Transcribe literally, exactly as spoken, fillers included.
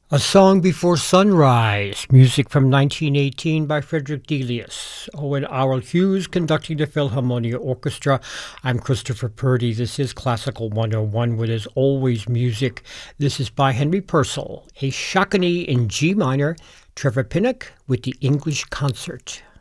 A Song Before Sunrise, music from nineteen eighteen by Frederick Delius. Owen Owl Hughes conducting the Philharmonia Orchestra. I'm Christopher Purdy. This is Classical one oh one, where there's always music. This is by Henry Purcell, a Shakinee in G minor, Trevor Pinnock with the English Concert.